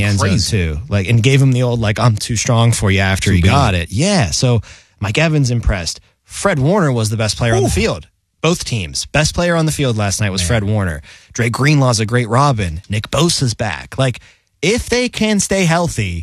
end zone too. Like, and gave him the old, like, I'm too strong for you after he got it. Yeah. So Mike Evans impressed. Fred Warner was the best player on the field. Both teams. Best player on the field last night was Fred Warner. Drake Greenlaw's a great Robin. Nick Bosa's back. Like, if they can stay healthy,